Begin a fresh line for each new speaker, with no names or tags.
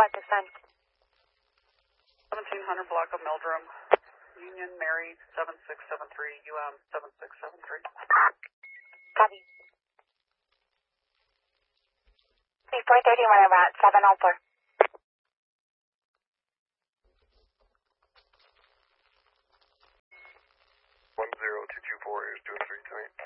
at this time?
1700 block of Meldrum, Union Mary 7673, UM 7673.
Copy. 431 about 704.
10224 is doing 3 tonight.